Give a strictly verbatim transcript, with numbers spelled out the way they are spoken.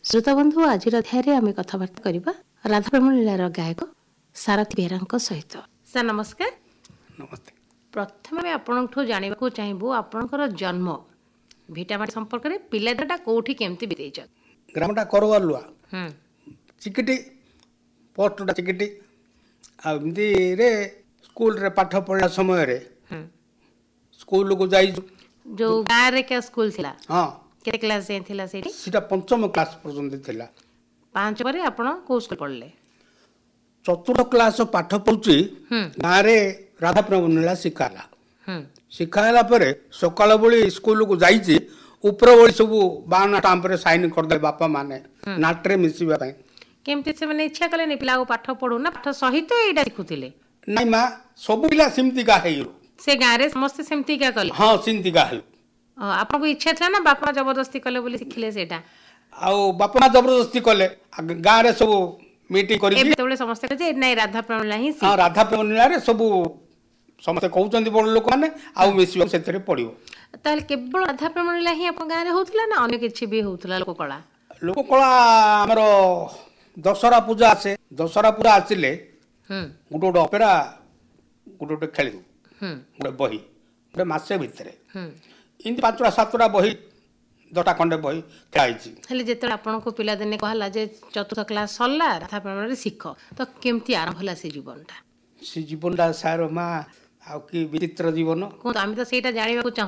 श्रोताबंधु आज अध्याय आम कथबार्ता करवा राधाप्रेम लीलार गायक सारथी बेहरा सहित। सर नमस्कार। नमस्ते। प्रथम आपको जानवा चाहबू आपणकर जन्म भिटामाटी संपर्क में पिलादिनटा कौटी केमती बीत ग्रामटा करवालुआ चिकिटी पोस्टा चिकिटी आमती रे स्कूल रे पाठ पढ़ा समय रे स्कूल को जाई जो गाँव रे क्या स्कूल थिला। हाँ केते क्लास जाय थिला सेठी सीटा पंचम क्लास पर्यंत थिला। पांच पर आपण को स्कूल पढ़ले चतुर्थ क्लास पाठ पढ़ुची गाँव रे राधाप्रेम लीला शिखाला शिखाला पर सकाळ बळी स्कूल को जाईची ऊपर बळी सब बावना टाइम रे साइन कर दे बापा माने नाटरे मिसिबा पई केमती से माने इच्छा कले नि पिला को पाठ पढु ना पाठ सहित एडा सिखुतिले नहीं माँ सब पिला सिमती का है से गाँव रे समस्त सेमती का कले। हाँ सिमती का है आपन को इच्छा था ना बापा जबरदस्ती कले बोली सिखिले सेटा आउ बापा माँ जबरदस्ती कले गाँव रे सब मीटिंग करी एबे तोले समस्त कहे नै राधाप्रेम लीला ही हाँ राधाप्रेम लीला रे सब समस्त कहउचंदी बड़ लोक माने आउ मिसिबा सेतरे पड़ियो ताल केवल राधाप्रेम लीला ही आपन गाँव रे होतला ना अन्य किछि भी होतला लोक कला लोक कला हमरो दशहरा पूजा आसे दशहरा पूजा आसिले गोटे गोटे अपेरा गोटे गोटे खेल गोटे बही गोटे मसे भितर इन पांचटा सातटा बही दटा खंडे बही खेलाई जिते आपन को पिला दिने कहला जे चतुर्थ क्लास सरला राधाप्रेम रे शिख तो केमती आरंभ होला से जीवनटा से जीवनटा सार माँ आ कि विचित्र जीवन आम तो सेटा जानिबा को